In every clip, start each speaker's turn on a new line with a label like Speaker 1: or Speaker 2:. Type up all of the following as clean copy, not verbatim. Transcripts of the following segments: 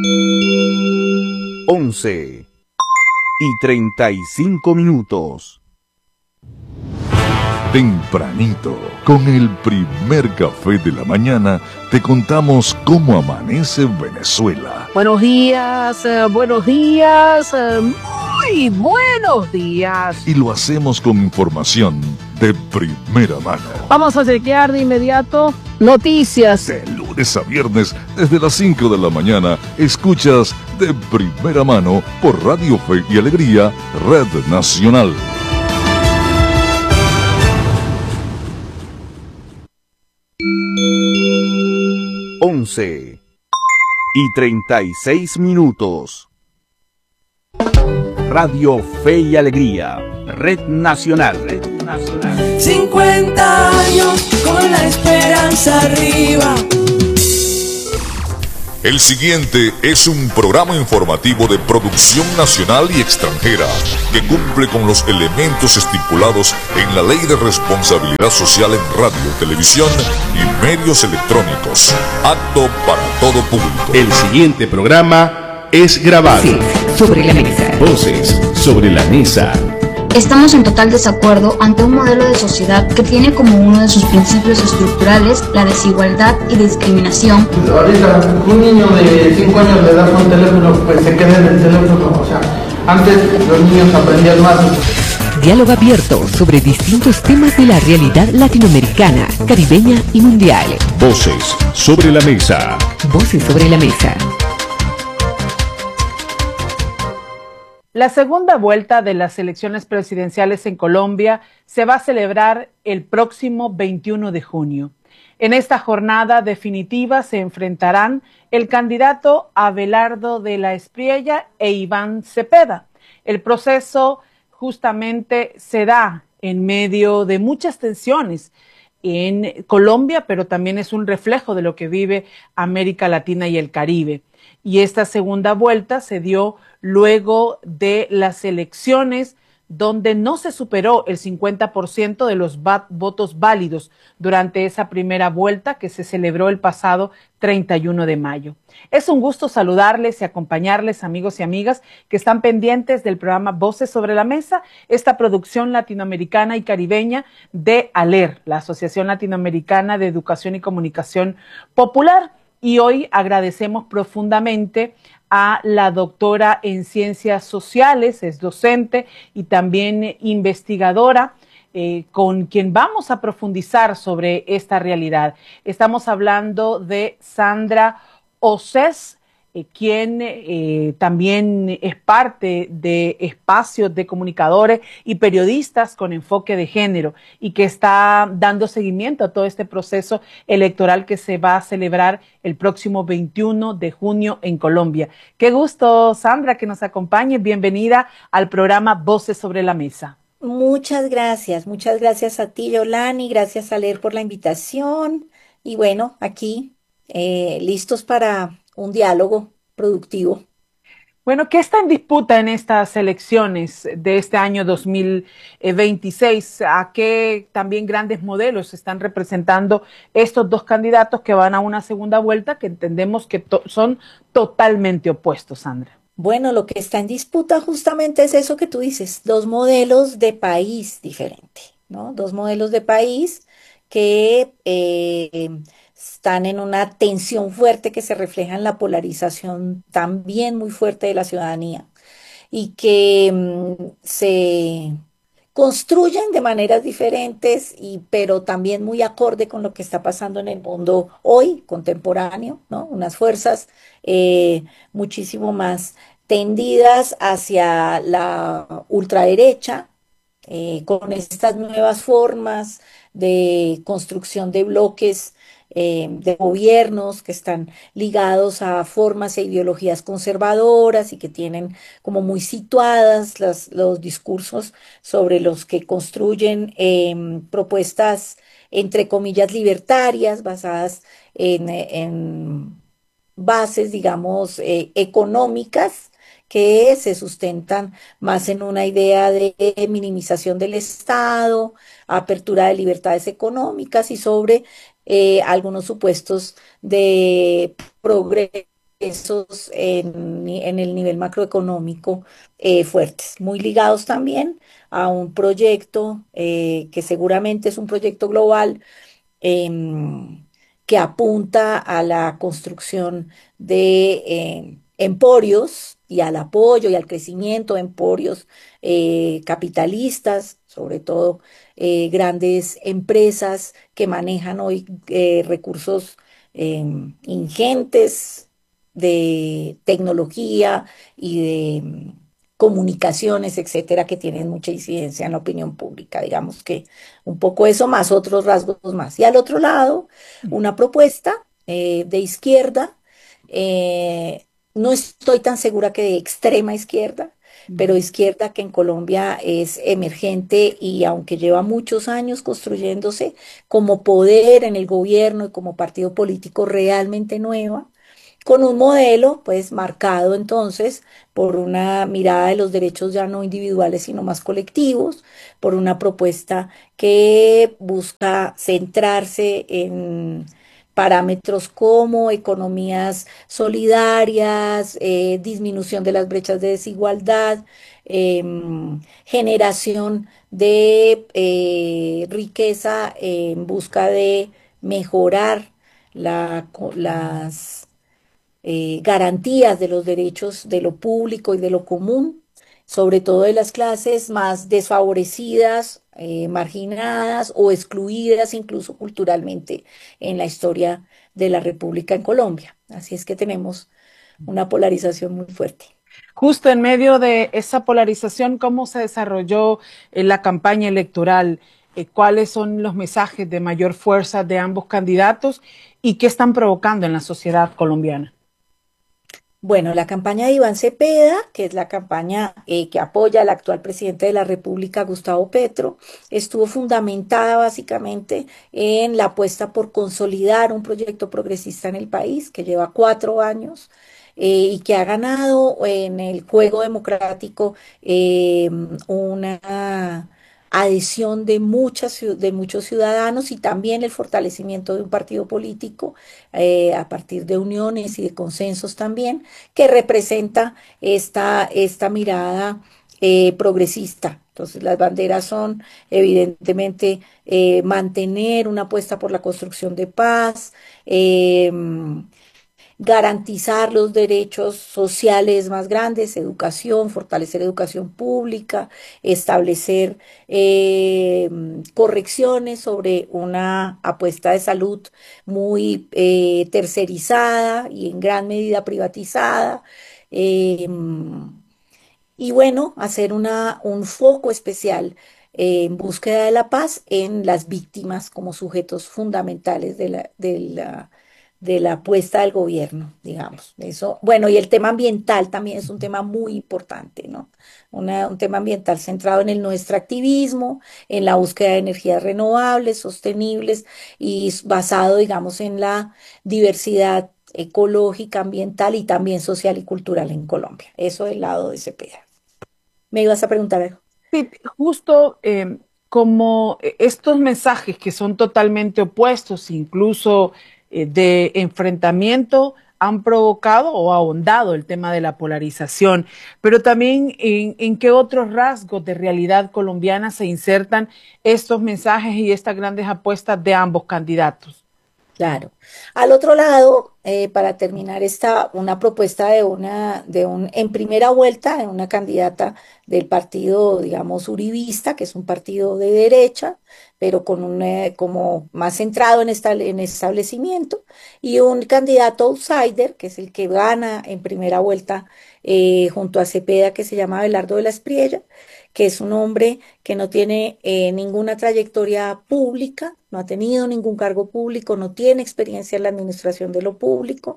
Speaker 1: 11:35.
Speaker 2: Tempranito, con el primer café de la mañana, te contamos cómo amanece Venezuela.
Speaker 3: Buenos días, muy buenos días.
Speaker 2: Y lo hacemos con información de primera mano.
Speaker 3: Vamos a chequear de inmediato noticias.
Speaker 2: De lunes a viernes, desde las 5 de la mañana, escuchas De Primera Mano por Radio Fe y Alegría, Red Nacional.
Speaker 1: 11:36. Radio Fe y Alegría, Red Nacional.
Speaker 4: 50 años con la esperanza arriba.
Speaker 2: El siguiente es un programa informativo de producción nacional y extranjera que cumple con los elementos estipulados en la Ley de Responsabilidad Social en Radio, Televisión y Medios Electrónicos. Apto para todo público.
Speaker 5: El siguiente programa es grabado.
Speaker 6: Voces sobre la mesa.
Speaker 5: Voces sobre la mesa.
Speaker 7: Estamos en total desacuerdo ante un modelo de sociedad que tiene como uno de sus principios estructurales la desigualdad y discriminación.
Speaker 8: Ahorita un niño de 5 años le das un teléfono, pues se queda en el teléfono. O sea, antes los niños aprendían más.
Speaker 6: Diálogo abierto sobre distintos temas de la realidad latinoamericana, caribeña y mundial.
Speaker 5: Voces sobre la mesa.
Speaker 6: Voces sobre la mesa.
Speaker 3: La segunda vuelta de las elecciones presidenciales en Colombia se va a celebrar el próximo 21 de junio. En esta jornada definitiva se enfrentarán el candidato Abelardo de la Espriella e Iván Cepeda. El proceso justamente se da en medio de muchas tensiones en Colombia, pero también es un reflejo de lo que vive América Latina y el Caribe. Y esta segunda vuelta se dio luego de las elecciones donde no se superó el 50% de los votos válidos durante esa primera vuelta que se celebró el pasado 31 de mayo. Es un gusto saludarles y acompañarles, amigos y amigas, que están pendientes del programa Voces sobre la Mesa, esta producción latinoamericana y caribeña de ALER, la Asociación Latinoamericana de Educación y Comunicación Popular. Y hoy agradecemos profundamente a la doctora en Ciencias Sociales, es docente y también investigadora, con quien vamos a profundizar sobre esta realidad. Estamos hablando de Sandra Oces, quien también es parte de espacios de comunicadores y periodistas con enfoque de género y que está dando seguimiento a todo este proceso electoral que se va a celebrar el próximo 21 de junio en Colombia. Qué gusto, Sandra, que nos acompañe. Bienvenida al programa Voces sobre la Mesa.
Speaker 9: Muchas gracias a ti, Yolani, gracias a Leer por la invitación y bueno, aquí listos para un diálogo productivo.
Speaker 3: Bueno, ¿qué está en disputa en estas elecciones de este año 2026? ¿A qué también grandes modelos están representando estos dos candidatos que van a una segunda vuelta que entendemos que son totalmente opuestos, Sandra?
Speaker 9: Bueno, lo que está en disputa justamente es eso que tú dices, dos modelos de país diferentes, ¿no? Dos modelos de país que están en una tensión fuerte que se refleja en la polarización también muy fuerte de la ciudadanía y que se construyen de maneras diferentes, pero también muy acorde con lo que está pasando en el mundo hoy, contemporáneo, ¿no? Unas fuerzas muchísimo más tendidas hacia la ultraderecha, con estas nuevas formas de construcción de bloques de gobiernos que están ligados a formas e ideologías conservadoras y que tienen como muy situadas los discursos sobre los que construyen propuestas entre comillas libertarias basadas en bases, digamos, económicas que se sustentan más en una idea de minimización del Estado, apertura de libertades económicas y sobre algunos supuestos de progreso ingresos en el nivel macroeconómico fuertes, muy ligados también a un proyecto que seguramente es un proyecto global que apunta a la construcción de emporios y al apoyo y al crecimiento de emporios capitalistas, sobre todo grandes empresas que manejan hoy recursos ingentes de tecnología y de comunicaciones, etcétera, que tienen mucha incidencia en la opinión pública. Digamos que un poco eso más otros rasgos más. Y al otro lado, una propuesta de izquierda, no estoy tan segura que de extrema izquierda, pero izquierda que en Colombia es emergente y aunque lleva muchos años construyéndose como poder en el gobierno y como partido político realmente nueva, con un modelo pues marcado entonces por una mirada de los derechos ya no individuales sino más colectivos, por una propuesta que busca centrarse en parámetros como economías solidarias, disminución de las brechas de desigualdad, generación de riqueza en busca de mejorar las garantías de los derechos de lo público y de lo común, sobre todo de las clases más desfavorecidas, marginadas o excluidas incluso culturalmente en la historia de la República en Colombia. Así es que tenemos una polarización muy fuerte.
Speaker 3: Justo en medio de esa polarización, ¿cómo se desarrolló la campaña electoral? ¿Cuáles son los mensajes de mayor fuerza de ambos candidatos y qué están provocando en la sociedad colombiana?
Speaker 9: Bueno, la campaña de Iván Cepeda, que es la campaña que apoya al actual presidente de la República, Gustavo Petro, estuvo fundamentada básicamente en la apuesta por consolidar un proyecto progresista en el país que lleva 4 años y que ha ganado en el juego democrático una adhesión de de muchos ciudadanos y también el fortalecimiento de un partido político a partir de uniones y de consensos también, que representa esta mirada progresista. Entonces, las banderas son evidentemente mantener una apuesta por la construcción de paz, garantizar los derechos sociales más grandes, educación, fortalecer educación pública, establecer correcciones sobre una apuesta de salud muy tercerizada y en gran medida privatizada. Y bueno, hacer un foco especial en búsqueda de la paz en las víctimas como sujetos fundamentales de la apuesta del gobierno, digamos. Eso, bueno, y el tema ambiental también es un tema muy importante, ¿no? Un tema ambiental centrado en el no extractivismo, en la búsqueda de energías renovables, sostenibles y basado, digamos, en la diversidad ecológica, ambiental y también social y cultural en Colombia. Eso del lado de Cepeda. ¿Me ibas a preguntar algo?
Speaker 3: Sí, justo como estos mensajes que son totalmente opuestos, incluso de enfrentamiento, han provocado o ahondado el tema de la polarización, pero también en qué otros rasgos de realidad colombiana se insertan estos mensajes y estas grandes apuestas de ambos candidatos.
Speaker 9: Claro. Al otro lado, para terminar, está una propuesta en primera vuelta, de una candidata del partido, digamos, uribista, que es un partido de derecha, pero con como más centrado en establecimiento, y un candidato outsider, que es el que gana en primera vuelta junto a Cepeda, que se llama Abelardo de la Espriella, que es un hombre que no tiene ninguna trayectoria pública, no ha tenido ningún cargo público, no tiene experiencia en la administración de lo público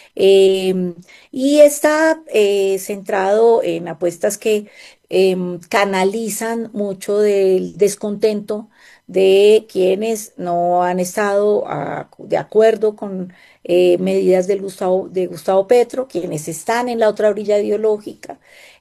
Speaker 9: y está centrado en apuestas que canalizan mucho del descontento de quienes no han estado de acuerdo con medidas de Gustavo Petro, quienes están en la otra orilla ideológica,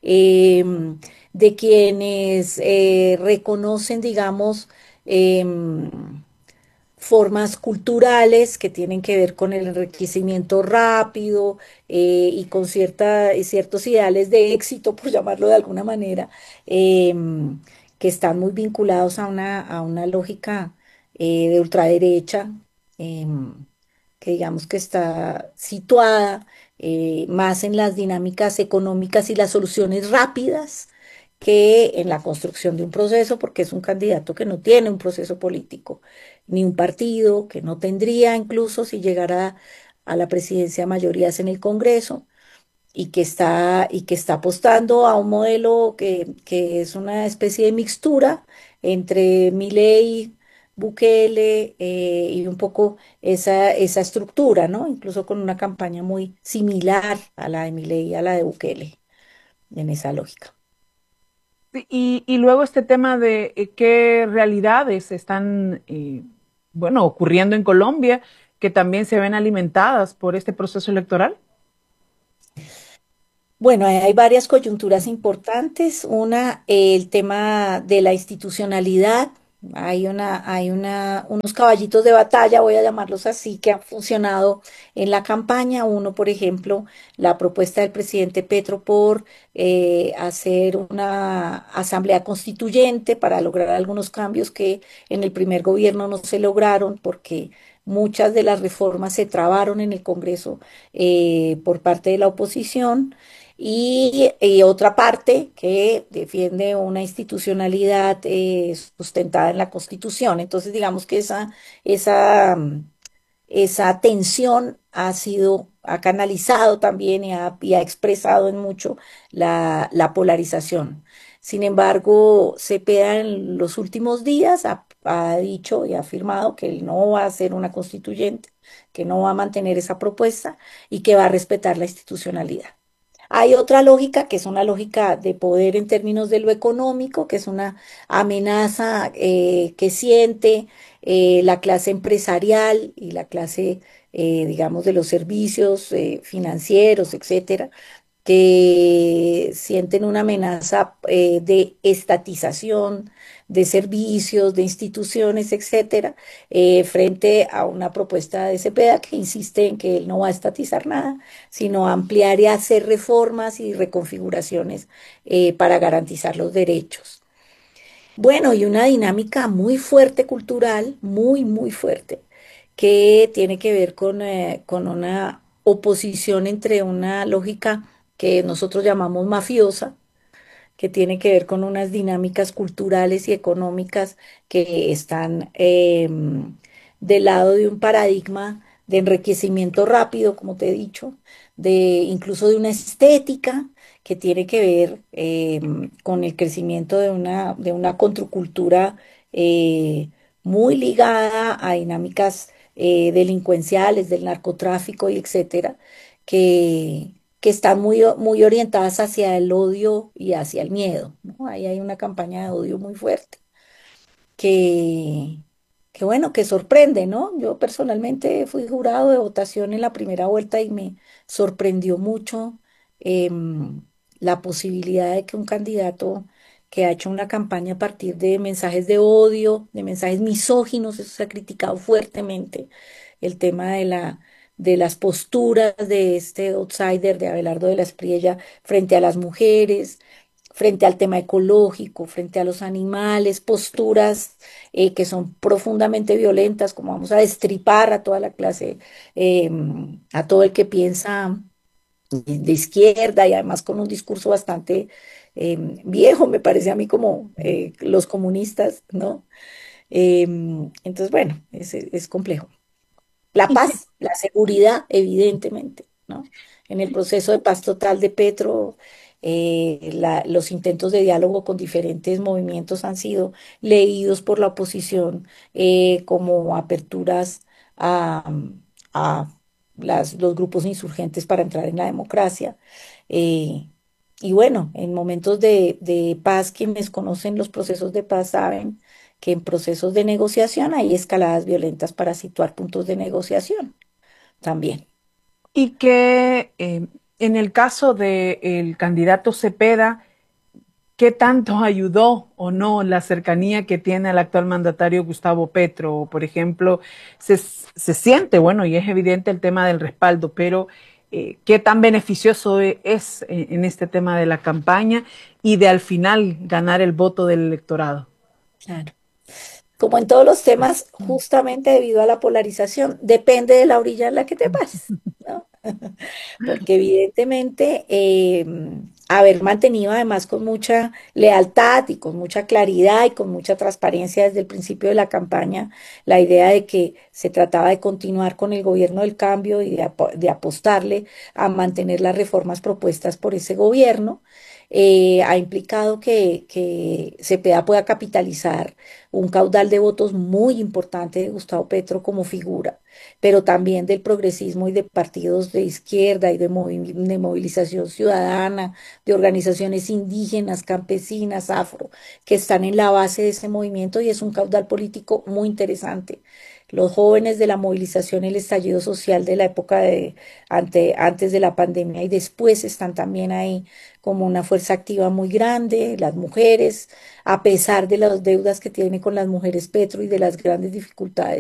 Speaker 9: de quienes reconocen, digamos, formas culturales que tienen que ver con el enriquecimiento rápido y con ciertos ideales de éxito, por llamarlo de alguna manera, que están muy vinculados a una lógica de ultraderecha, que digamos que está situada más en las dinámicas económicas y las soluciones rápidas que en la construcción de un proceso, porque es un candidato que no tiene un proceso político, ni un partido, que no tendría incluso si llegara a la presidencia mayorías en el Congreso, y que está apostando a un modelo que es una especie de mixtura entre Milei, Bukele y un poco esa estructura, ¿no? Incluso con una campaña muy similar a la de Milei y a la de Bukele, en esa lógica.
Speaker 3: Y luego este tema de qué realidades están, bueno, ocurriendo en Colombia, que también se ven alimentadas por este proceso electoral.
Speaker 9: Bueno, hay varias coyunturas importantes. Una, el tema de la institucionalidad. Unos caballitos de batalla, voy a llamarlos así, que han funcionado en la campaña. Uno, por ejemplo, la propuesta del presidente Petro por hacer una asamblea constituyente para lograr algunos cambios que en el primer gobierno no se lograron porque muchas de las reformas se trabaron en el Congreso por parte de la oposición. Y otra parte que defiende una institucionalidad sustentada en la Constitución. Entonces, digamos que esa tensión ha canalizado también y ha expresado en mucho la polarización. Sin embargo, Cepeda en los últimos días ha dicho y ha afirmado que él no va a ser una constituyente, que no va a mantener esa propuesta y que va a respetar la institucionalidad. Hay otra lógica que es una lógica de poder en términos de lo económico, que es una amenaza que siente la clase empresarial y la clase, digamos, de los servicios financieros, etcétera, que sienten una amenaza de estatización de servicios, de instituciones, etcétera, frente a una propuesta de Cepeda que insiste en que él no va a estatizar nada, sino ampliar y hacer reformas y reconfiguraciones para garantizar los derechos. Bueno, y una dinámica muy fuerte cultural, muy fuerte, que tiene que ver con una oposición entre una lógica que nosotros llamamos mafiosa, que tiene que ver con unas dinámicas culturales y económicas que están del lado de un paradigma de enriquecimiento rápido, como te he dicho, incluso de una estética que tiene que ver con el crecimiento de una contracultura muy ligada a dinámicas delincuenciales, del narcotráfico y etcétera, que están muy orientadas hacia el odio y hacia el miedo, ¿no? Ahí hay una campaña de odio muy fuerte que, que bueno, que sorprende, ¿no? Yo personalmente fui jurado de votación en la primera vuelta y me sorprendió mucho la posibilidad de que un candidato que ha hecho una campaña a partir de mensajes de odio, de mensajes misóginos, eso se ha criticado fuertemente, el tema de las posturas de este outsider, de Abelardo de la Espriella, frente a las mujeres, frente al tema ecológico, frente a los animales, posturas que son profundamente violentas, como vamos a destripar a toda la clase, a todo el que piensa de izquierda y además con un discurso bastante viejo, me parece a mí, como los comunistas, ¿no? Entonces, bueno, es complejo. La paz, la seguridad, evidentemente, ¿no? En el proceso de paz total de Petro, los intentos de diálogo con diferentes movimientos han sido leídos por la oposición como aperturas a, a los grupos insurgentes para entrar en la democracia. Eh, y bueno, en momentos de paz, quienes conocen los procesos de paz saben que en procesos de negociación hay escaladas violentas para situar puntos de negociación también.
Speaker 3: Y que en el caso del candidato Cepeda, ¿qué tanto ayudó o no la cercanía que tiene el actual mandatario Gustavo Petro? Por ejemplo, se siente, bueno, y es evidente el tema del respaldo, pero ¿qué tan beneficioso es en este tema de la campaña y de al final ganar el voto del electorado?
Speaker 9: Claro. Como en todos los temas, justamente debido a la polarización, depende de la orilla en la que te pares, ¿no? Porque evidentemente haber mantenido además con mucha lealtad y con mucha claridad y con mucha transparencia desde el principio de la campaña, la idea de que se trataba de continuar con el gobierno del cambio y de apostarle a mantener las reformas propuestas por ese gobierno. Ha implicado que Cepeda pueda capitalizar un caudal de votos muy importante de Gustavo Petro como figura, pero también del progresismo y de partidos de izquierda y de movilización ciudadana, de organizaciones indígenas, campesinas, afro, que están en la base de ese movimiento y es un caudal político muy interesante. Los jóvenes de la movilización, el estallido social de la época antes de la pandemia y después están también ahí como una fuerza activa muy grande, las mujeres, a pesar de las deudas que tiene con las mujeres Petro y de las grandes dificultades